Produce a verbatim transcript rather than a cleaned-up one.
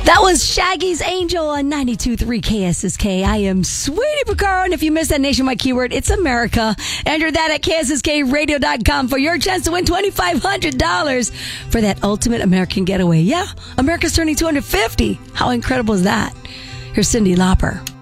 That was Shaggy's Angel on ninety-two point three K S S K. I am Sweetie Picaro, and if you missed that nationwide keyword, it's America. Enter that at K S S K radio dot com for your chance to win twenty-five hundred dollars for that ultimate American getaway. Yeah, America's turning two hundred fifty. How incredible is that? Here's Cyndi Lauper.